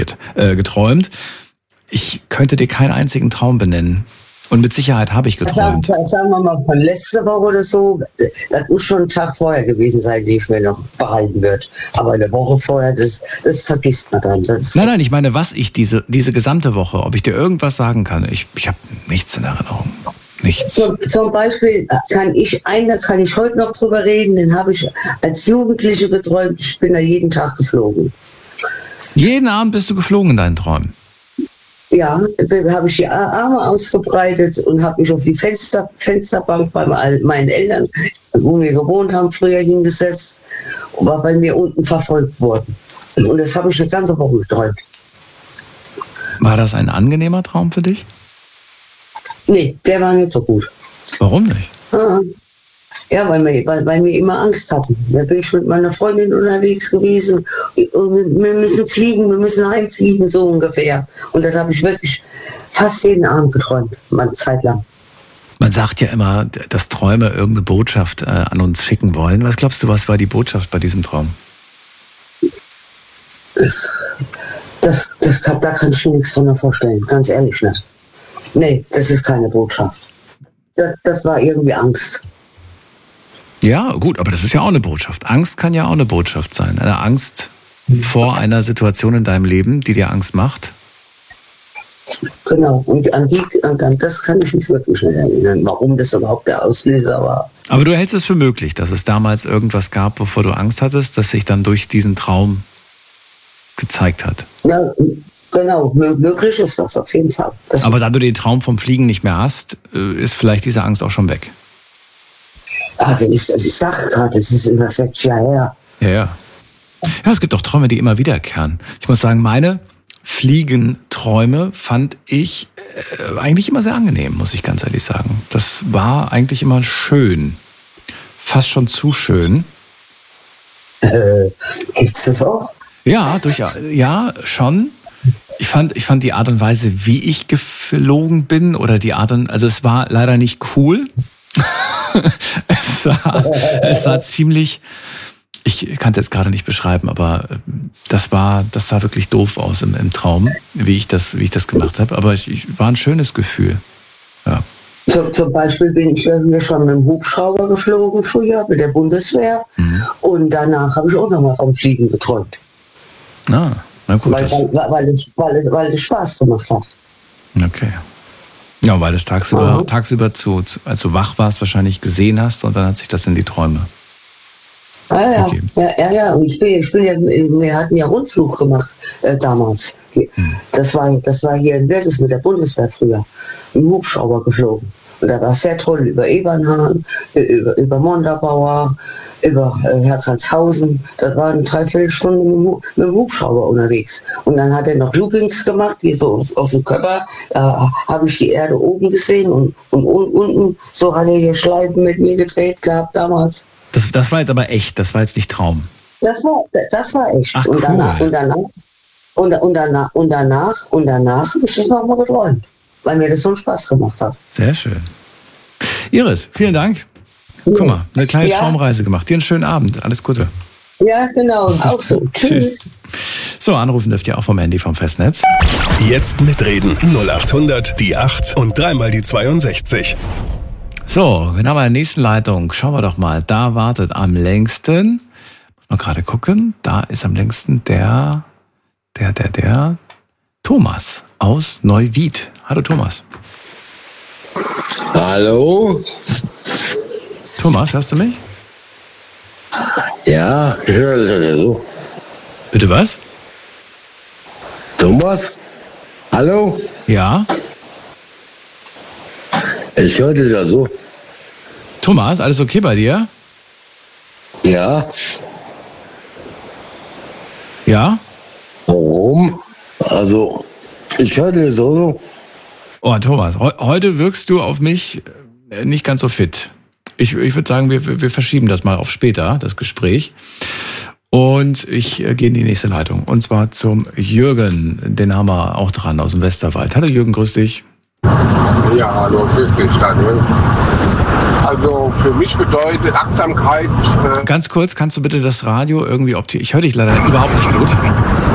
geträumt. Ich könnte dir keinen einzigen Traum benennen. Und mit Sicherheit habe ich geträumt. Sagen wir mal von letzter Woche oder so, das muss schon ein Tag vorher gewesen sein, die ich mir noch behalten wird. Aber eine Woche vorher, das vergisst man dann. Nein, ich meine, was ich diese gesamte Woche, ob ich dir irgendwas sagen kann. Ich habe nichts in Erinnerung. Nichts. Zum Beispiel kann ich heute noch drüber reden, den habe ich als Jugendliche geträumt, ich bin da jeden Tag geflogen. Jeden Abend bist du geflogen in deinen Träumen? Ja, habe ich die Arme ausgebreitet und habe mich auf die Fensterbank bei meinen Eltern, wo wir gewohnt haben, früher hingesetzt und war bei mir unten verfolgt worden. Und das habe ich eine ganze Woche geträumt. War das ein angenehmer Traum für dich? Nee, der war nicht so gut. Warum nicht? Ja, weil wir immer Angst hatten. Da bin ich mit meiner Freundin unterwegs gewesen. Wir müssen fliegen, wir müssen heimfliegen, so ungefähr. Und das habe ich wirklich fast jeden Abend geträumt, eine Zeit lang. Man sagt ja immer, dass Träume irgendeine Botschaft an uns schicken wollen. Was glaubst du, was war die Botschaft bei diesem Traum? Da kann ich mir nichts von vorstellen, ganz ehrlich nicht. Nee, das ist keine Botschaft. Das war irgendwie Angst. Ja, gut, aber das ist ja auch eine Botschaft. Angst kann ja auch eine Botschaft sein. Eine Angst vor einer Situation in deinem Leben, die dir Angst macht. Genau, und an das kann ich mich wirklich nicht erinnern, warum das überhaupt der Auslöser war. Aber du hältst es für möglich, dass es damals irgendwas gab, wovor du Angst hattest, das sich dann durch diesen Traum gezeigt hat? Ja, genau, möglich ist das auf jeden Fall. Aber da du den Traum vom Fliegen nicht mehr hast, ist vielleicht diese Angst auch schon weg. Ich sag gerade, das ist immer 40 Jahre her. Ja, es gibt auch Träume, die immer wiederkehren. Ich muss sagen, meine Fliegenträume fand ich eigentlich immer sehr angenehm, muss ich ganz ehrlich sagen. Das war eigentlich immer schön. Fast schon zu schön. Gibt's das auch? Ja, schon. Ich fand die Art und Weise, wie ich geflogen bin, oder also es war leider nicht cool. Es sah ziemlich, ich kann es jetzt gerade nicht beschreiben, aber das sah wirklich doof aus im Traum, wie ich das gemacht habe. Aber war ein schönes Gefühl. Ja. Zum Beispiel bin ich ja hier schon mit dem Hubschrauber geflogen früher, mit der Bundeswehr. Mhm. Und danach habe ich auch nochmal vom Fliegen geträumt. Na gut. Weil es Spaß gemacht hat. Okay. Ja, weil du es tagsüber als du wach warst, wahrscheinlich gesehen hast und dann hat sich das in die Träume. Okay. Ja. Und wir hatten ja Rundflug gemacht damals. Das war hier in Werdes mit der Bundeswehr früher. Im Hubschrauber geflogen. Und da war es sehr toll, über Ebernhahn, über Montabaur, über Herzhausen. Das waren 3/4 Stunden mit dem Hubschrauber unterwegs. Und dann hat er noch Loopings gemacht, hier so auf dem Körper. Da habe ich die Erde oben gesehen und unten, so hat er hier Schleifen mit mir gedreht gehabt damals. Das war jetzt aber echt, das war jetzt nicht Traum. Das war echt. Ach, und cool. danach habe ich das nochmal geträumt, weil mir das so einen Spaß gemacht hat. Sehr schön. Iris, vielen Dank. Guck mal, eine kleine Traumreise gemacht. Dir einen schönen Abend. Alles Gute. Ja, genau. Auch so. Tschüss. So, anrufen dürft ihr auch vom Handy vom Festnetz. Jetzt mitreden. 0800 die 8 und 3 die 62. So, wir haben eine nächste Leitung. Schauen wir doch mal. Da wartet am längsten. Muss mal gerade gucken. Da ist am längsten der Thomas aus Neuwied. Hallo Thomas. Hallo? Thomas, hörst du mich? Ja, ich höre das ja so. Bitte was? Thomas? Hallo? Ja? Ich höre das ja so. Thomas, alles okay bei dir? Ja. Ja? Warum? Also, ich höre das so. Oh, Thomas, heute wirkst du auf mich nicht ganz so fit. Ich würde sagen, wir verschieben das mal auf später, das Gespräch. Und ich gehe in die nächste Leitung. Und zwar zum Jürgen. Den haben wir auch dran aus dem Westerwald. Hallo Jürgen, grüß dich. Ja, hallo, grüß dich, Daniel. Also für mich bedeutet Achtsamkeit... Ganz kurz, kannst du bitte das Radio irgendwie optimieren? Ich höre dich leider überhaupt nicht gut.